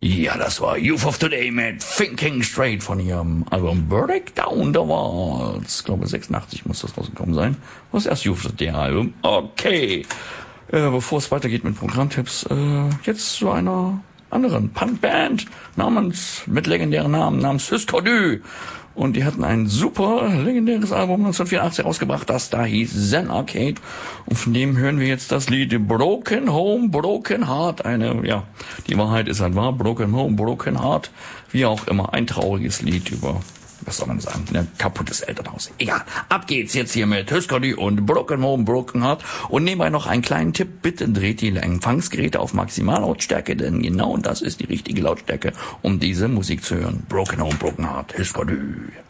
Ja, das war Youth of Today mit Thinking Straight von ihrem Album Breakdown the Walls. Ich glaube 86 muss das rausgekommen sein. Was ist erst Youth of Today Album? Okay. Bevor es weitergeht mit Programmtipps, jetzt zu einer anderen Punkband mit legendären Namen namens Husker Du. Und die hatten ein super legendäres Album 1984 rausgebracht, das da hieß Zen Arcade. Und von dem hören wir jetzt das Lied Broken Home, Broken Heart. Die Wahrheit ist halt wahr, Broken Home, Broken Heart. Wie auch immer, ein trauriges Lied über, was soll man sagen, ein kaputtes Elternhaus. Egal, ab geht's jetzt hier mit Husker Du und Broken Home, Broken Heart. Und nebenbei noch einen kleinen Tipp, bitte dreht die Empfangsgeräte auf Maximallautstärke, denn genau das ist die richtige Lautstärke, um diese Musik zu hören. Broken Home, Broken Heart, Husker Du.